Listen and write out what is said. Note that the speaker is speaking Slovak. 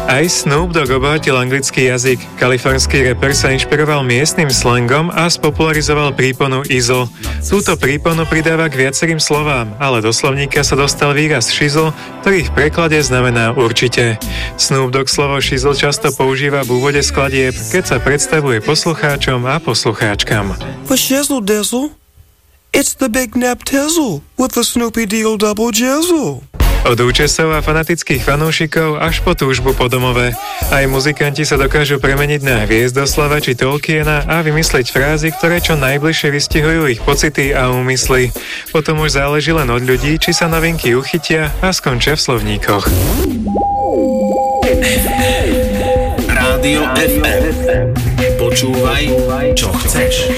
Aj Snoop Dogg obohatil anglický jazyk. Kalifornský reper sa inšpiroval miestnym slangom a spopularizoval príponu Izzle. Túto príponu pridáva k viacerým slovám, ale do slovníka sa dostal výraz shizzle, ktorý v preklade znamená určite. Snoop Dogg slovo shizzle často používa v úvode skladieb, keď sa predstavuje poslucháčom a poslucháčkam. For shizzle dizzle, it's the big nap tizzle with the Snoopy deal double jizzle. Od účesov a fanatických fanúšikov až po túžbu po domove. Aj muzikanti sa dokážu premeniť na Hviezdoslava či Tolkiena a vymyslieť frázy, ktoré čo najbližšie vystihujú ich pocity a úmysly. Potom už záleží len od ľudí, či sa novinky uchytia a skončia v slovníkoch. Rádio FM. Počúvaj, čo chceš.